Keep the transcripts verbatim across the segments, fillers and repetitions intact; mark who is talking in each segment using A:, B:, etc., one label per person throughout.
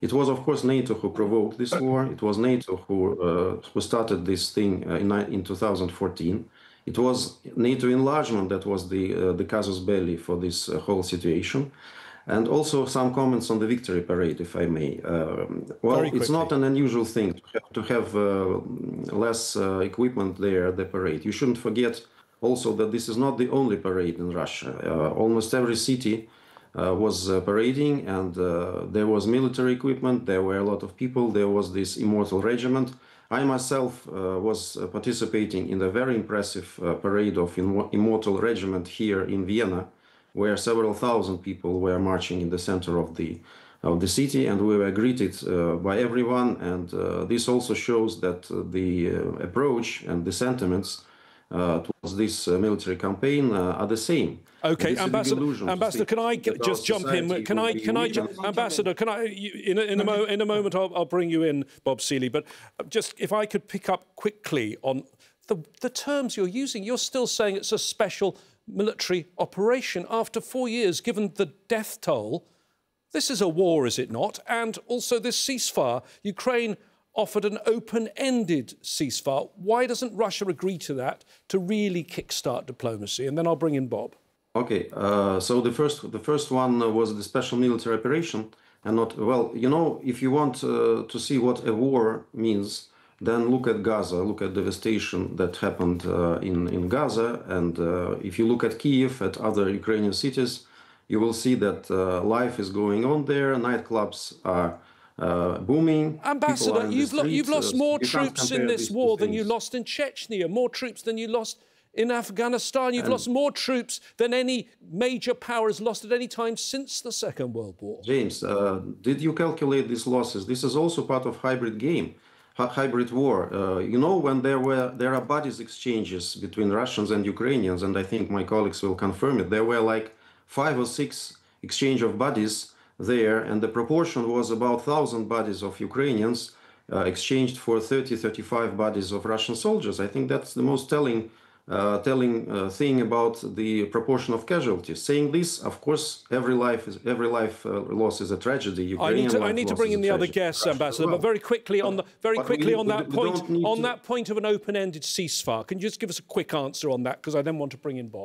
A: It was, of course, NATO who provoked this war. It was NATO who uh, who started this thing uh, in, in two thousand fourteen. It was NATO enlargement that was the uh, the casus belli for this uh, whole situation. And also some comments on the victory parade, if I may. Uh, well, it's not an unusual thing to have, to have uh, less uh, equipment there at the parade. You shouldn't forget also that this is not the only parade in Russia. Uh, almost every city uh, was uh, parading, and uh, there was military equipment, there were a lot of people, there was this immortal regiment. I myself uh, was uh, participating in the very impressive uh, parade of immortal regiment here in Vienna, where several thousand people were marching in the center of the of the city, and we were greeted uh, by everyone. And uh, this also shows that uh, the uh, approach and the sentiments uh, towards this uh, military campaign uh, are the same.
B: Okay, Ambassador, Ambassador, can I just jump in? Can I, can I, Ambassador, can I, in a, in a, mo in a moment, I'll, I'll bring you in, Bob Seeley, but just if I could pick up quickly on the, the terms you're using. You're still saying it's a special military operation after four years, given the death toll. This is a war, is it not? And also this ceasefire. Ukraine offered an open-ended ceasefire. Why doesn't Russia agree to that to really kickstart diplomacy? And then I'll bring in Bob.
A: Okay, uh, so the first, the first one was the special military operation, and not, well, you know, if you want uh, to see what a war means, then look at Gaza, look at the devastation that happened uh, in, in Gaza. And uh, if you look at Kyiv, at other Ukrainian cities, you will see that uh, life is going on there. Nightclubs are uh, booming.
B: Ambassador, you've, lo you've lost more troops in this war than you lost in Chechnya, more troops than you lost in Afghanistan. You've and lost more troops than any major power has lost at any time since the Second World War.
A: James, uh, did you calculate these losses? This is also part of hybrid game. Hybrid war. Uh, you know, when there were there are bodies exchanges between Russians and Ukrainians, and I think my colleagues will confirm it, there were like five or six exchange of bodies there, and the proportion was about one thousand bodies of Ukrainians uh, exchanged for thirty, thirty-five bodies of Russian soldiers. I think that's the most telling Uh, telling uh, thing about the proportion of casualties. Saying this, of course, every life is every life uh, loss is a tragedy.
B: Ukrainian I need to, I need to bring in the other guests, Ambassador, well. but very quickly on the very but quickly we, on that we, point we on to... that point of an open-ended ceasefire. Can you just give us a quick answer on that? Because I then want to bring in Bob.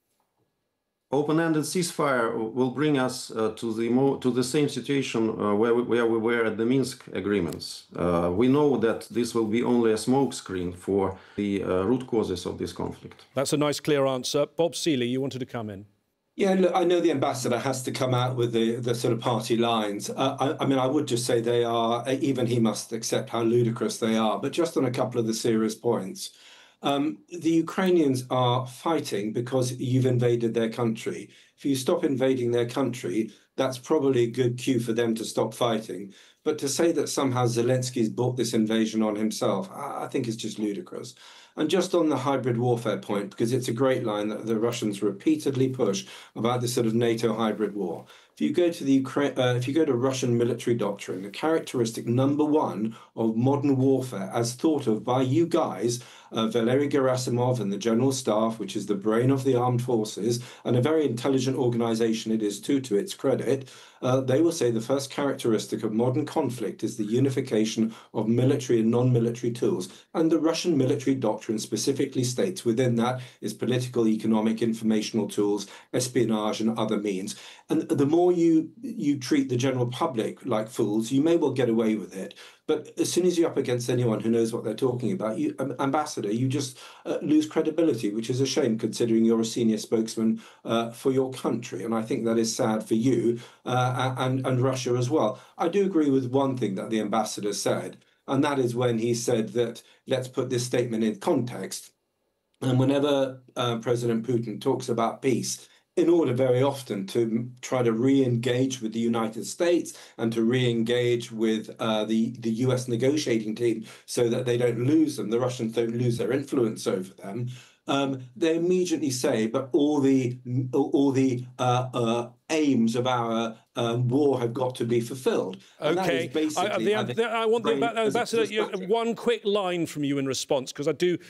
A: Open-ended ceasefire will bring us uh, to the mo to the same situation uh, where we, where we were at the Minsk agreements. Uh, we know that this will be only a smokescreen for the uh, root causes of this conflict.
B: That's a nice, clear answer. Bob Seeley, you wanted to come in.
C: Yeah, look, I know the ambassador has to come out with the, the sort of party lines. Uh, I, I mean, I would just say they are, even he must accept how ludicrous they are, but just on a couple of the serious points. Um, the Ukrainians are fighting because you've invaded their country. If you stop invading their country, that's probably a good cue for them to stop fighting. But to say that somehow Zelensky's brought this invasion on himself, I think is just ludicrous. And just on the hybrid warfare point, because it's a great line that the Russians repeatedly push about this sort of NATO hybrid war. If you go to the Ukraine, uh, if you go to Russian military doctrine, the characteristic number one of modern warfare, as thought of by you guys, uh, Valery Gerasimov and the General Staff, which is the brain of the armed forces, and a very intelligent organization it is too, to its credit, uh, they will say the first characteristic of modern conflict is the unification of military and non-military tools. And the Russian military doctrine specifically states within that is political, economic, informational tools, espionage, and other means. And the more you you treat the general public like fools, you may well get away with it. But as soon as you're up against anyone who knows what they're talking about, you, um, Ambassador, you just uh, lose credibility, which is a shame considering you're a senior spokesman uh, for your country. And I think that is sad for you uh, and, and Russia as well. I do agree with one thing that the ambassador said, and that is when he said that let's put this statement in context. And whenever uh, President Putin talks about peace, in order very often to try to re-engage with the United States and to re-engage with uh, the, the U S negotiating team so that they don't lose them, the Russians don't lose their influence over them, um, they immediately say, but all the, all the uh, uh, aims of our um, war have got to be fulfilled. And
B: okay, I, the, the, I want the ambassador, you, one quick line from you in response, because I do